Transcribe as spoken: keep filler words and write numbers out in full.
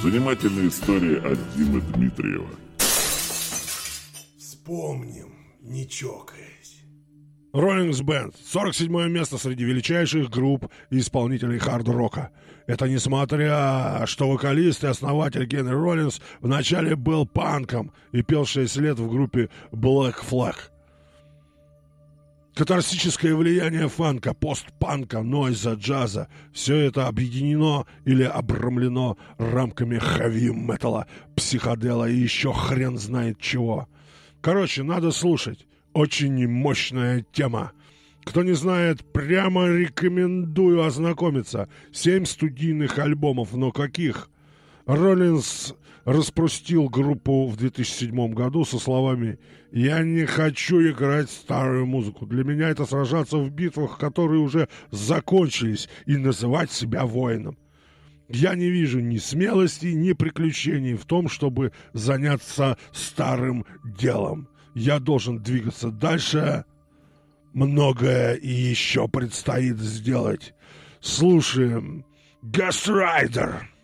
Занимательные истории от Димы Дмитриева. Вспомним, не чокаясь. Rollins Band. сорок седьмое место среди величайших групп и исполнителей хард-рока. Это несмотря, что вокалист и основатель Генри Роллинс вначале был панком и пел шесть лет в группе Black Flag. Катарсическое влияние фанка, постпанка, нойза, джаза – все это объединено или обрамлено рамками хэви-металла, психодела и еще хрен знает чего. Короче, надо слушать. Очень мощная тема. Кто не знает, прямо рекомендую ознакомиться. Семь студийных альбомов, но каких? Роллинс распустил группу в две тысячи седьмом году со словами «Я не хочу играть старую музыку. Для меня это сражаться в битвах, которые уже закончились, и называть себя воином. Я не вижу ни смелости, ни приключений в том, чтобы заняться старым делом. Я должен двигаться дальше. Многое и еще предстоит сделать. Слушаем Ghost Rider».